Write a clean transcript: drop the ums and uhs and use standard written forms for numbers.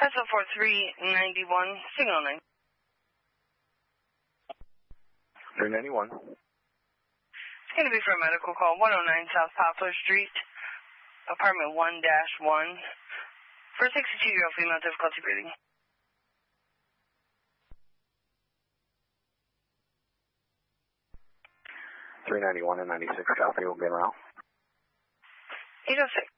SL4391, signal 9. 391. It's going to be for a medical call, 109 South Poplar Street, apartment 1-1, for a 62-year-old female, difficulty breathing. 391 and 96, copy, we'll get around. 806.